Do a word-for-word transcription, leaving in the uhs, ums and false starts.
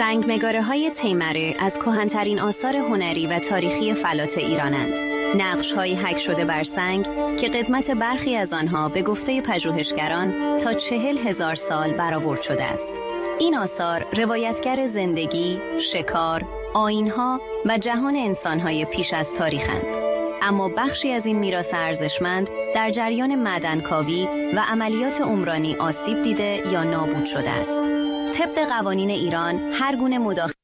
سنگمگاره‌های تیمره از کهن‌ترین آثار هنری و تاریخی فلات ایرانند. نقش‌هایی حک شده بر سنگ که قدمت برخی از آنها به گفته پژوهشگران تا چهل هزار سال برآورد شده است. این آثار روایتگر زندگی، شکار، آیین‌ها و جهان انسان‌های پیش از تاریخند. اما بخشی از این میراث ارزشمند در جریان معدنکاوی و عملیات عمرانی آسیب دیده یا نابود شده است. طبق قوانین ایران هر گونه مداخله